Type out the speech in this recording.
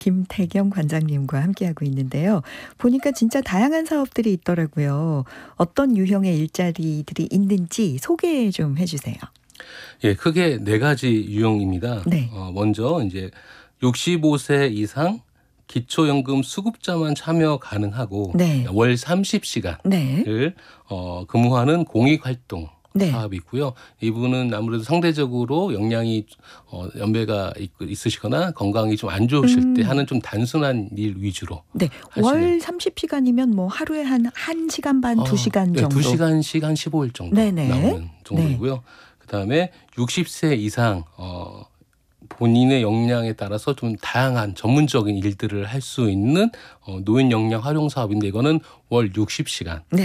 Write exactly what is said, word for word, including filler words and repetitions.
김태경 관장님과 함께하고 있는데요. 보니까 진짜 다양한 사업들이 있더라고요. 어떤 유형의 일자리들이 있는지 소개 좀 해주세요. 예, 크게 네 가지 유형입니다. 네. 어, 먼저 이제 육십오 세 이상 기초연금 수급자만 참여 가능하고 네. 월 삼십 시간을 네. 어, 근무하는 공익활동 네. 사업이 있고요. 이분은 아무래도 상대적으로 역량이 어, 연배가 있, 있으시거나 건강이 좀 안 좋으실 음. 때 하는 좀 단순한 일 위주로. 네. 하시는. 월 삼십 시간이면 뭐 하루에 한 1시간 반, 어, 두 시간 네, 정도. 두 시간씩 한 십오 일 정도 네네. 나오는 정도이고요. 네. 그다음에 육십 세 이상 어, 본인의 역량에 따라서 좀 다양한 전문적인 일들을 할 수 있는 어, 노인 역량 활용 사업인데 이거는 월 육십 시간. 네.